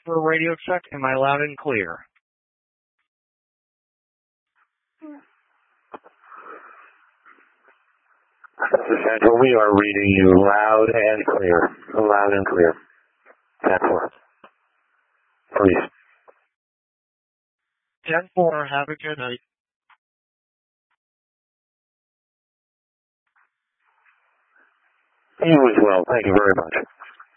for a radio check. Am I loud and clear? This is Central. We are reading you loud and clear. Loud and clear. 10-4. Please. 10-4. Have a good night. You as well. Thank you very much.